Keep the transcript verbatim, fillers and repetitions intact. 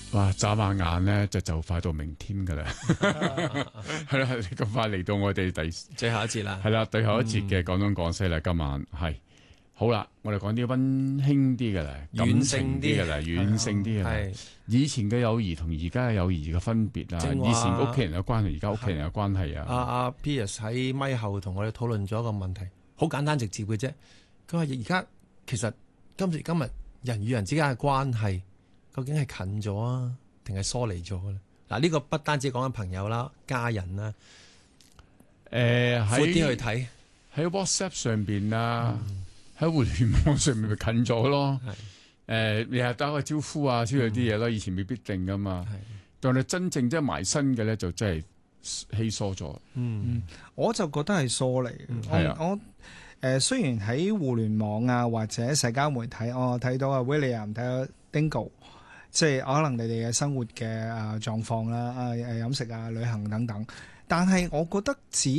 哇！眨下眼咧，就就快到明天噶啦，係啦，咁快嚟到我哋第最後一節啦， 係啦，最後一節嘅廣東廣西啦，今晚係好啦，我哋講啲溫馨啲嘅啦，感情啲嘅啦，軟性啲嘅啦。 係以前嘅友誼同而家嘅友誼嘅分別啊， 正話以前屋企人嘅關係，而家屋企人嘅關係阿啊， 阿 Piers 喺咪後同我哋討論咗一個問題，好簡單直接嘅啫。佢話而家其實今時今日人與人之間嘅關係，究竟係近咗啊，定係疏離咗咧？嗱，呢個不單止講緊朋友啦、家人啦， 誒闊啲去喺睇。 喺 WhatsApp 上邊啊，喺互聯網上面咪近咗咯。 係誒，你係打個招呼啊，之類啲嘢咯，以前未必定噶嘛。 係但係真正即係埋身嘅咧，就真係稀疏咗。 嗯我就覺得係疏離嘅。 係啊我我誒、呃、雖然喺互聯網啊或者社交媒體，我睇到啊 William 睇到 Dingo，即係可能你哋嘅生活嘅啊狀況啦，啊誒飲食啊、旅行等等，但係我覺得只